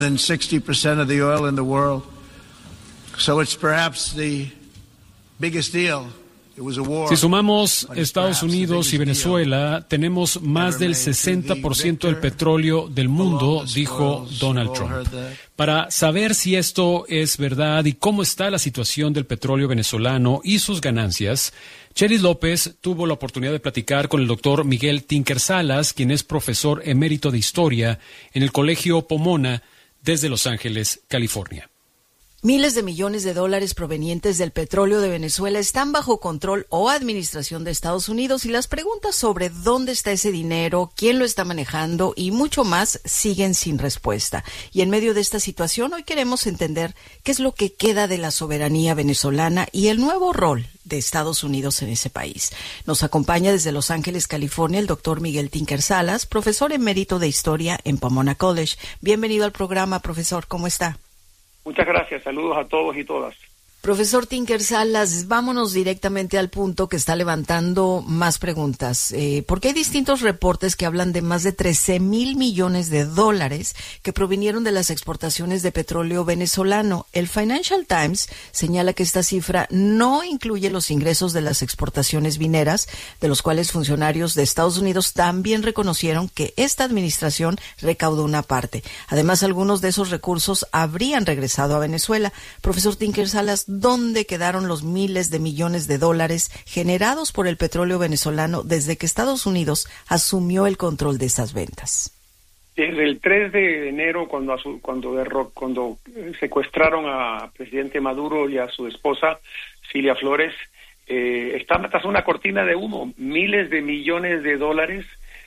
than 60% of the oil in the world. So it's perhaps the biggest deal. Si sumamos Estados Unidos y Venezuela, tenemos más del 60% del petróleo del mundo, dijo Donald Trump. Para saber si esto es verdad y cómo está la situación del petróleo venezolano y sus ganancias, Chelis López tuvo la oportunidad de platicar con el doctor Miguel Tinker Salas, quien es profesor emérito de Historia en el Colegio Pomona desde Los Ángeles, California. Miles de millones de dólares provenientes del petróleo de Venezuela están bajo control o administración de Estados Unidos y las preguntas sobre dónde está ese dinero, quién lo está manejando y mucho más siguen sin respuesta. Y en medio de esta situación hoy queremos entender qué es lo que queda de la soberanía venezolana y el nuevo rol de Estados Unidos en ese país. Nos acompaña desde Los Ángeles, California, el doctor Miguel Tinker Salas, profesor emérito de Historia en Pomona College. Bienvenido al programa, profesor. ¿Cómo está? Muchas gracias, saludos a todos y todas. Profesor Tinker Salas, vámonos directamente al punto que está levantando más preguntas, porque hay distintos reportes que hablan de más de 13,000 millones de dólares que provinieron de las exportaciones de petróleo venezolano. El Financial Times señala que esta cifra no incluye los ingresos de las exportaciones mineras, de los cuales funcionarios de Estados Unidos también reconocieron que esta administración recaudó una parte. Además, algunos de esos recursos habrían regresado a Venezuela. Profesor Tinker Salas, ¿dónde quedaron los miles de millones de dólares generados por el petróleo venezolano desde que Estados Unidos asumió el control de estas ventas? Desde el 3 de enero, cuando secuestraron a presidente Maduro y a su esposa, Cilia Flores, está tras una cortina de humo. Miles de millones de dólares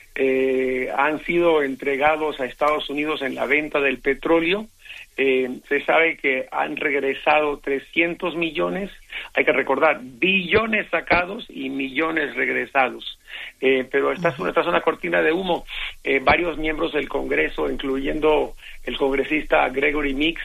han sido entregados a Estados Unidos en la venta del petróleo. Se sabe que han regresado 300 millones, hay que recordar, billones sacados y millones regresados. Pero esta es una cortina de humo. Varios miembros del Congreso, incluyendo el congresista Gregory Meeks,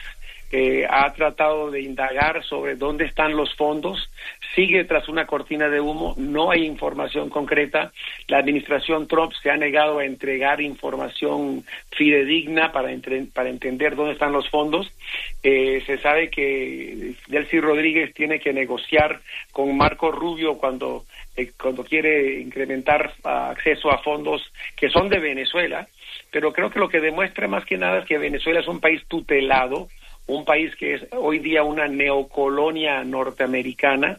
ha tratado de indagar sobre dónde están los fondos. Sigue tras una cortina de humo, no hay información concreta. La administración Trump se ha negado a entregar información fidedigna para entender dónde están los fondos. Se sabe que Delcy Rodríguez tiene que negociar con Marco Rubio cuando quiere incrementar acceso a fondos que son de Venezuela, pero creo que lo que demuestra más que nada es que Venezuela es un país tutelado, un país que es hoy día una neocolonia norteamericana,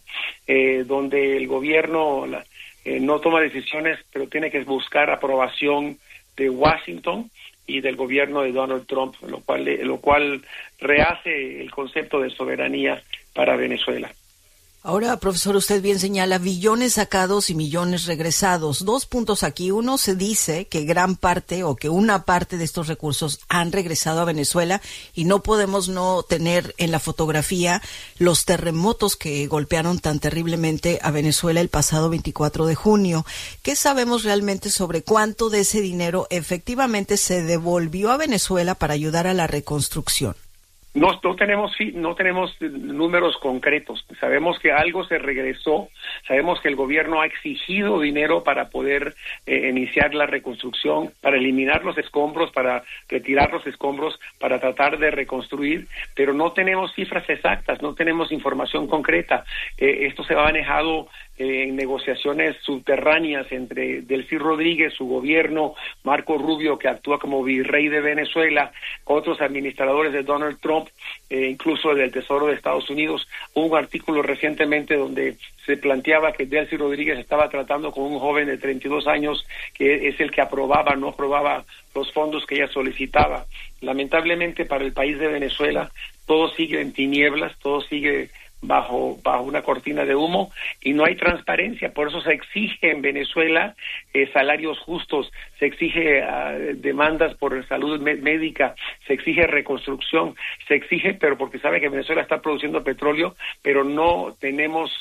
donde el gobierno no toma decisiones, pero tiene que buscar aprobación de Washington y del gobierno de Donald Trump, lo cual rehace el concepto de soberanía para Venezuela. Ahora, profesor, usted bien señala billones sacados y millones regresados. 2 puntos aquí. Uno, se dice que gran parte o que una parte de estos recursos han regresado a Venezuela y no podemos no tener en la fotografía los terremotos que golpearon tan terriblemente a Venezuela el pasado 24 de junio. ¿Qué sabemos realmente sobre cuánto de ese dinero efectivamente se devolvió a Venezuela para ayudar a la reconstrucción? No tenemos números concretos. Sabemos que algo se regresó, sabemos que el gobierno ha exigido dinero para poder iniciar la reconstrucción, para eliminar los escombros, para retirar los escombros, para tratar de reconstruir, pero no tenemos cifras exactas, no tenemos información concreta. Esto se ha manejado en negociaciones subterráneas entre Delcy Rodríguez, su gobierno, Marco Rubio, que actúa como virrey de Venezuela, otros administradores de Donald Trump, incluso del Tesoro de Estados Unidos. Hubo un artículo recientemente donde se planteaba que Delcy Rodríguez estaba tratando con un joven de 32 años que es el que no aprobaba los fondos que ella solicitaba. Lamentablemente para el país de Venezuela todo sigue en tinieblas, todo sigue bajo una cortina de humo y no hay transparencia. Por eso se exige en Venezuela salarios justos, se exige demandas por salud médica, se exige reconstrucción, se exige, pero porque sabe que Venezuela está produciendo petróleo, pero no tenemos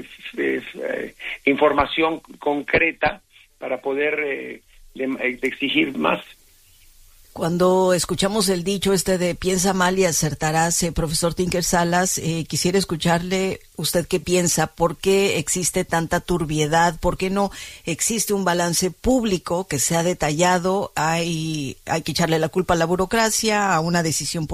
información concreta para poder exigir más. Cuando escuchamos el dicho de piensa mal y acertarás, profesor Tinker Salas, quisiera escucharle usted qué piensa, por qué existe tanta turbiedad, por qué no existe un balance público que sea detallado, hay que echarle la culpa a la burocracia, a una decisión política